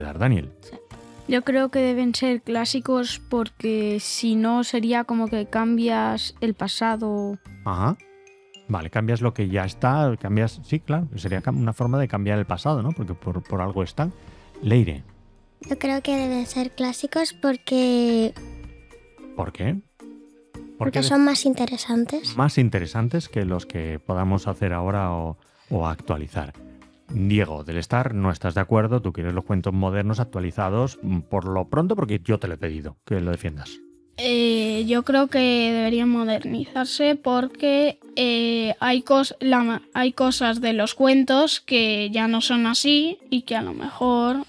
Daniel. Yo creo que deben ser clásicos porque si no sería como que cambias el pasado. Ajá. Vale, cambias lo que ya está, cambias... Sí, claro, sería una forma de cambiar el pasado, ¿no? Porque por algo están. Leire. Yo creo que deben ser clásicos porque ¿Por qué? Porque son más interesantes. Más interesantes que los que podamos hacer ahora o actualizar. Diego, del Star, no estás de acuerdo, tú quieres los cuentos modernos actualizados por lo pronto porque yo te lo he pedido, que lo defiendas. Yo creo que deberían modernizarse porque hay cosas de los cuentos que ya no son así y que a lo mejor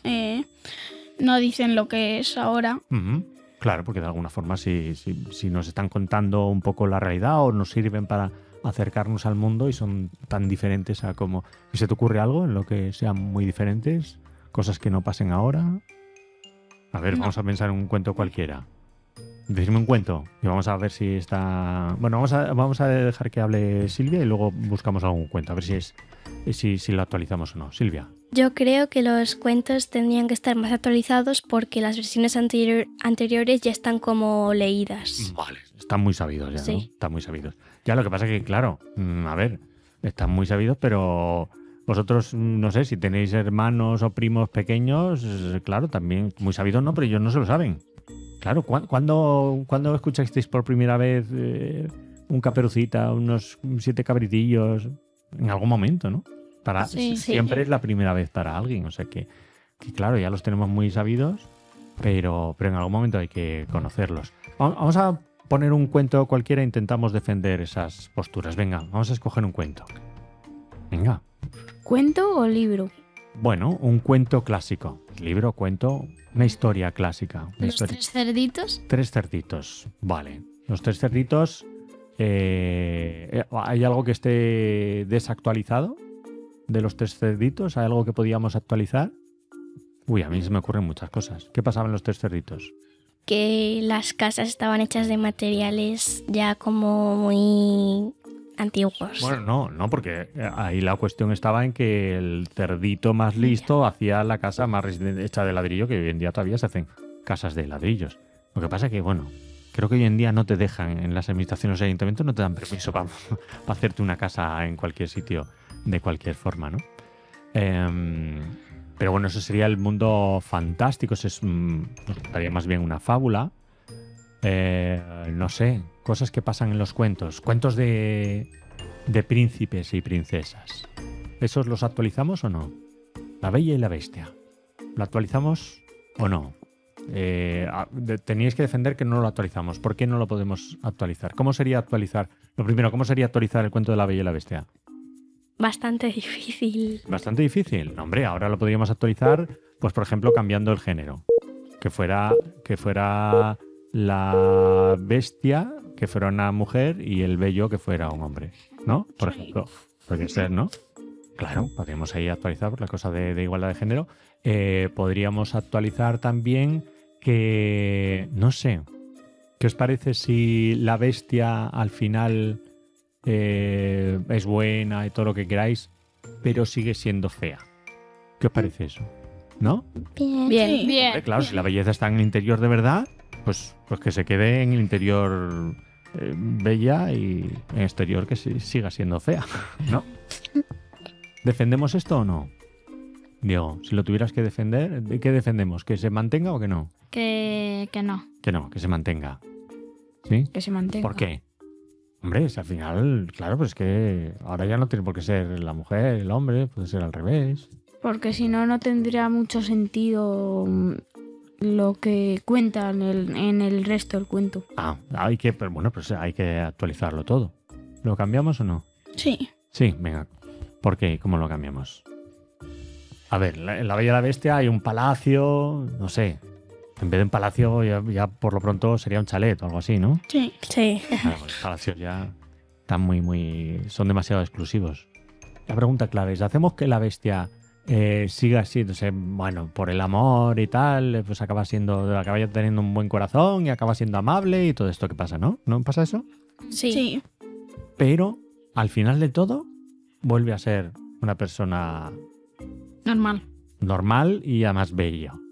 no dicen lo que es ahora. Uh-huh. Claro, porque de alguna forma si nos están contando un poco la realidad o nos sirven para acercarnos al mundo y son tan diferentes a como... ¿Y se te ocurre algo en lo que sean muy diferentes? ¿Cosas que no pasen ahora? A ver, vamos a pensar en un cuento cualquiera. Decidme un cuento y vamos a ver si está... Bueno, vamos a dejar que hable Silvia y luego buscamos algún cuento, a ver si lo actualizamos o no. Silvia. Yo creo que los cuentos tendrían que estar más actualizados porque las versiones anteriores ya están como leídas. Vale, están muy sabidos ya, sí. ¿no? Están muy sabidos. Ya lo que pasa es que, claro, a ver, están muy sabidos, pero vosotros, no sé, si tenéis hermanos o primos pequeños, claro, también muy sabidos no, pero ellos no se lo saben. Claro, ¿cuándo escuchasteis por primera vez un Caperucita, unos 7 cabritillos? En algún momento, ¿no? Siempre es la primera vez para alguien, o sea que claro, ya los tenemos muy sabidos, pero en algún momento hay que conocerlos. Vamos a poner un cuento cualquiera e intentamos defender esas posturas. Venga, vamos a escoger un cuento. Venga. ¿Cuento o libro? Bueno, un cuento clásico. Libro, cuento, una historia clásica. ¿Los 3 cerditos? 3 cerditos, vale. Los 3 cerditos, ¿hay algo que esté desactualizado de los 3 cerditos? ¿Hay algo que podíamos actualizar? Uy, a mí se me ocurren muchas cosas. ¿Qué pasaba en los 3 cerditos? Que las casas estaban hechas de materiales ya como muy antiguos. Bueno, no, porque ahí la cuestión estaba en que el cerdito más listo hacía la casa más hecha de ladrillo, que hoy en día todavía se hacen casas de ladrillos. Lo que pasa es que, bueno, creo que hoy en día no te dejan, en las administraciones o ayuntamientos no te dan permiso para hacerte una casa en cualquier sitio, de cualquier forma, ¿no? Pero bueno, eso sería el mundo fantástico, eso estaría más bien una fábula. No sé, cosas que pasan en los cuentos. Cuentos de príncipes y princesas. ¿Esos los actualizamos o no? La Bella y la Bestia. ¿Lo actualizamos o no? Teníais que defender que no lo actualizamos. ¿Por qué no lo podemos actualizar? ¿Cómo sería actualizar? Lo primero, ¿cómo sería actualizar el cuento de la Bella y la Bestia? Bastante difícil. Bastante difícil. No, hombre, ahora lo podríamos actualizar, pues por ejemplo, cambiando el género. Que fuera la bestia que fuera una mujer y el bello que fuera un hombre, ¿no? Por ejemplo, podría ser, ¿no? Claro, podríamos ahí actualizar por la cosa de igualdad de género. Podríamos actualizar también que, no sé, ¿qué os parece si la bestia al final es buena y todo lo que queráis, pero sigue siendo fea? ¿Qué os parece eso? ¿No? Bien. Sí. Bien. Claro, si la belleza está en el interior de verdad, pues que se quede en el interior bella y en el exterior que siga siendo fea, ¿no? ¿Defendemos esto o no? Diego, si lo tuvieras que defender, ¿de qué defendemos? ¿Que se mantenga o que no? Que no. Que no, que se mantenga. ¿Sí? Que se mantenga. ¿Por qué? Hombre, si al final, claro, pues que ahora ya no tiene por qué ser la mujer, el hombre, puede ser al revés. Porque si no, no tendría mucho sentido lo que cuenta en el resto del cuento. Pero bueno, pues hay que actualizarlo todo. ¿Lo cambiamos o no? Sí. Sí, venga. ¿Por qué? ¿Cómo lo cambiamos? A ver, en la Bella y la Bestia hay un palacio, no sé. En vez de un palacio, ya por lo pronto sería un chalet o algo así, ¿no? Sí. Claro, los palacios ya están son demasiado exclusivos. La pregunta clave es, ¿hacemos que la bestia siga siendo, bueno, por el amor y tal, pues acaba ya teniendo un buen corazón y acaba siendo amable y todo esto que pasa, ¿no? ¿No pasa eso? Sí. Pero al final de todo vuelve a ser una persona Normal. normal y además bello.